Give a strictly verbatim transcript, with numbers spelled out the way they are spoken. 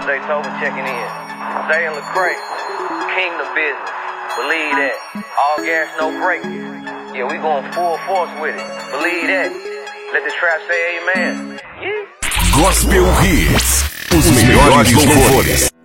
Jay Tobin checking in. Zay and Lecrae, Kingdom Business. Believe that. All gas, no brakes. Yeah, we going full force with it. Believe that. Let the trap say amen. Yeah. Gospel Hits. Os melhores louvores.